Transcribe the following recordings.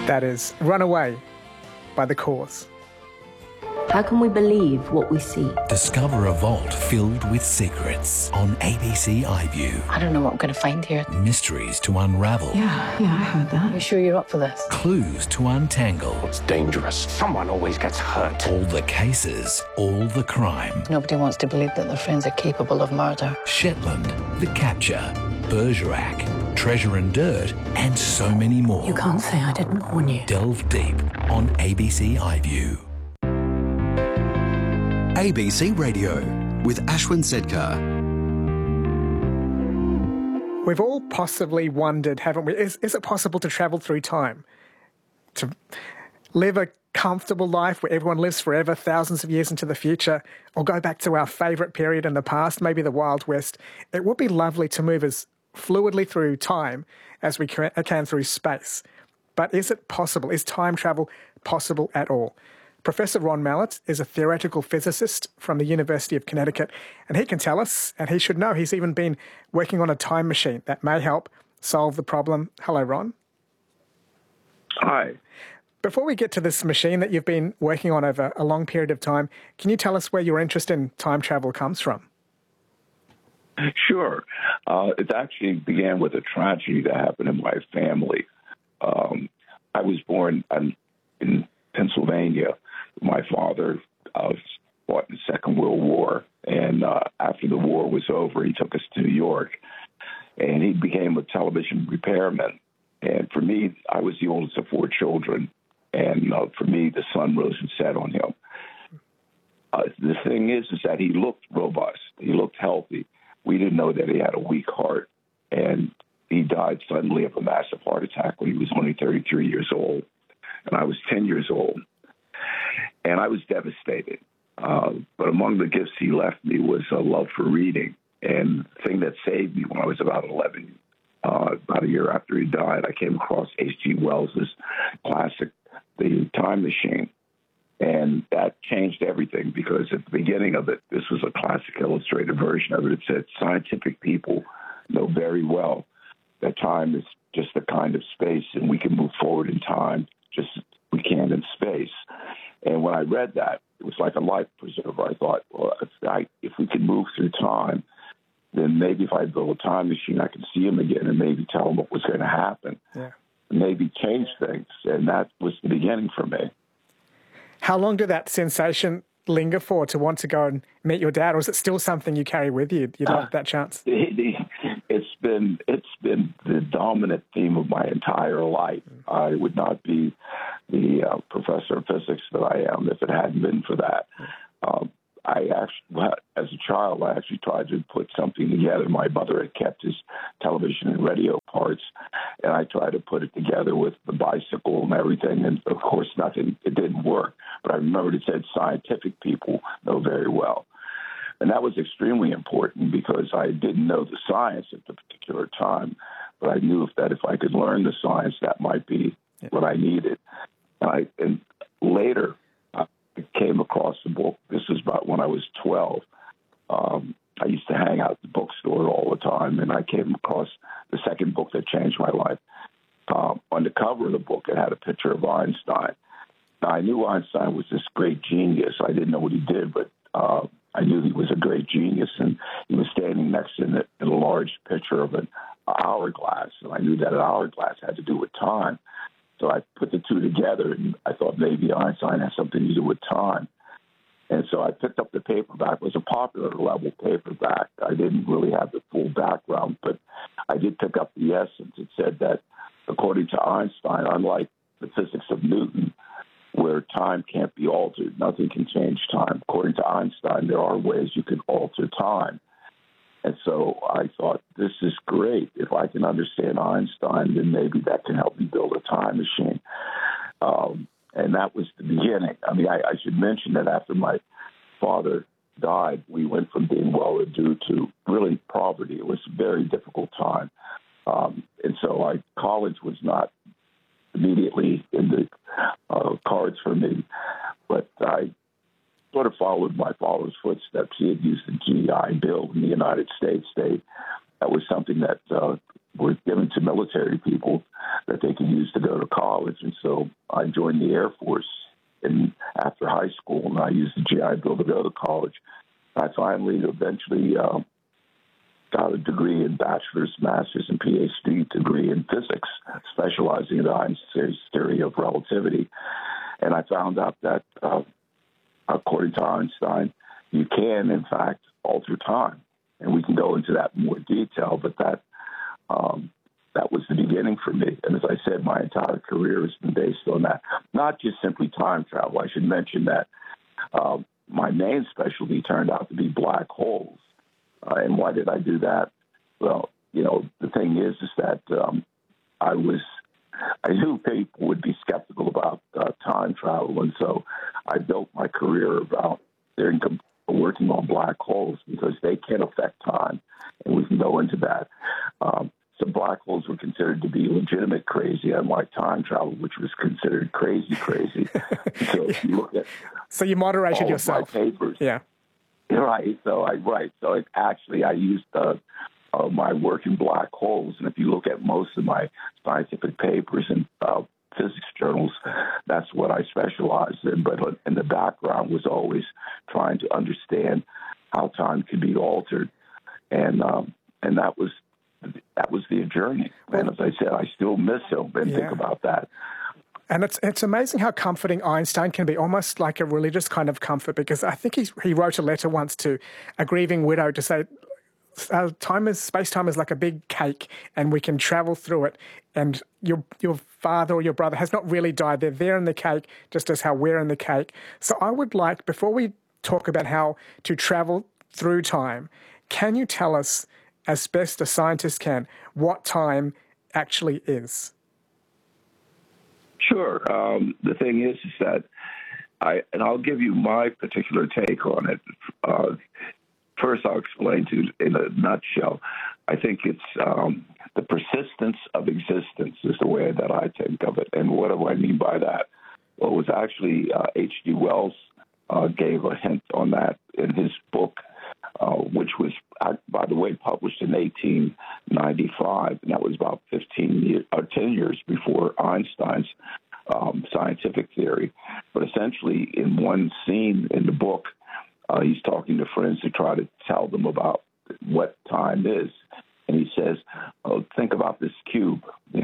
That is Runaway by The Cause. How can we believe what we see? Discover a vault filled with secrets on ABC iView. I don't know what I'm going to find here. Mysteries to unravel. Yeah, I heard that. Are you sure you're up for this? Clues to untangle. It's dangerous. Someone always gets hurt. All the cases, all the crime. Nobody wants to believe that their friends are capable of murder. Shetland, The Capture, Bergerac, Treasure and Dirt, and so many more. You can't say I didn't warn you. Delve deep on ABC iView. ABC Radio with Ashwin Sedkar. We've all possibly wondered, haven't we? Is it possible to travel through time? To live a comfortable life where everyone lives forever, thousands of years into the future, or go back to our favourite period in the past, maybe the Wild West? It would be lovely to move as fluidly through time as we can through space. But is it possible? Is time travel possible at all? Professor Ron Mallett is a theoretical physicist from the University of Connecticut, and he can tell us, and he should know, he's even been working on a time machine that may help solve the problem. Hello, Ron. Hi. Before we get to this machine that you've been working on over a long period of time, can you tell us where your interest in time travel comes from? Sure. It actually began with a tragedy that happened in my family. I was born in Pennsylvania. My father fought in the Second World War, and after the war was over, he took us to New York, and he became a television repairman. And for me, I was the oldest of 4 children, and for me, the sun rose and set on him. The thing is that he looked robust. He looked healthy. We didn't know that he had a weak heart, and he died suddenly of a massive heart attack when he was only 33 years old, and I was 10 years old. And I was devastated. But among the gifts he left me was a love for reading. And the thing that saved me when I was about 11, about a year after he died, I came across H.G. Wells's classic, The Time Machine. And that changed everything because at the beginning of it, this was a classic illustrated version of it. It said, scientific people know very well that time is just a kind of space, and we can move forward in time just as we can in space. And when I read that, it was like a life preserver. I thought, well, if we could move through time, then maybe if I build a time machine, I could see him again and maybe tell him what was going to happen. Yeah. Maybe change things. And that was the beginning for me. How long did that sensation linger for to want to go and meet your dad? Or is it still something you carry with you? You'd like that chance? It's been the dominant theme of my entire life. I would not be the professor of physics that I am if it hadn't been for that. As a child, I actually tried to put something together. My mother had kept his television and radio parts, and I tried to put it together with the bicycle and everything, and of course it didn't work. But I remembered it said scientific people know very well. And that was extremely important because I didn't know the science at the particular time, but I knew that if I could learn the science, that might be what I needed. And later, I came across the book. This was about when I was 12. I used to hang out at the bookstore all the time, and I came across the second book that changed my life. On the cover of the book, it had a picture of Einstein. Now, I knew Einstein was this great genius. I didn't know what he did, but I knew he was a great genius, and he was standing next to a large picture of an hourglass, and I knew that an hourglass had to do with time. So I put the two together, and I thought maybe Einstein has something to do with time. And so I picked up the paperback. It was a popular level paperback. I didn't really have the full background, but I did pick up the essence. It said that, according to Einstein, unlike the physics of Newton, where time can't be altered, nothing can change time. According to Einstein, there are ways you can alter time. And so I thought, this is great. If I can understand Einstein, then maybe that can help me build a time machine. And that was the beginning. I mean, I should mention that after my father died, we went from being well-to-do to really poverty. It was a very difficult time. And so college was not immediately in the cards for me. But I sort of followed my father's footsteps. He had used the GI Bill in the United States. That was something that were given to military people that they could use to go to college. And so I joined the Air Force after high school, and I used the GI Bill to go to college. I finally eventually got a degree in bachelor's, master's, and PhD degree in physics, specializing in Einstein's theory of relativity. And I found out that, according to Einstein, you can, in fact, alter time. And we can go into that in more detail, but that was the beginning for me. And as I said, my entire career has been based on that. Not just simply time travel. I should mention that my main specialty turned out to be black holes. And why did I do that? Well, the thing is that I knew people would be skeptical about time travel, and so I built my career about working on black holes because they can affect time, and we can go into that. So black holes were considered to be legitimate crazy, unlike time travel, which was considered crazy. So if you look at so you moderated yourself. My papers, yeah. Right. So I used my work in black holes, and if you look at most of my scientific papers and physics journals, that's what I specialized in. But in the background was always trying to understand how time could be altered, and that was the journey. And as I said, I still miss him and think about that. And it's amazing how comforting Einstein can be, almost like a religious kind of comfort, because I think he wrote a letter once to a grieving widow to say, space-time is like a big cake and we can travel through it, and your father or your brother has not really died. They're there in the cake just as how we're in the cake. So I would like, before we talk about how to travel through time, can you tell us, as best a scientist can, what time actually is? Sure. The thing is that I'll give you my particular take on it. First, I'll explain to you in a nutshell. I think it's the persistence of existence is the way that I think of it. And what do I mean by that? Well, it was actually H.G. Wells gave a hint on that in his book, which was, by the way, published in 1895, and that was about 10 years before Einstein's scientific theory. But essentially, in one scene in the book, he's talking to friends to try to tell them about what time is. And he says, think about this cube.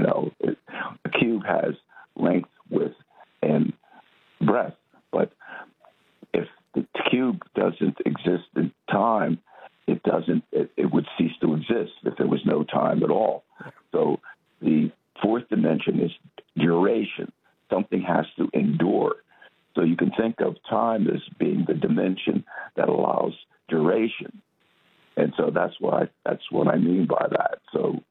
A cube has length, width, and breadth. But if the cube doesn't exist in time, it would cease to exist if there was no time at all. So the fourth dimension is duration. Something has to endure. So you can think of time as being the dimension that allows duration. And so that's what I mean by that. So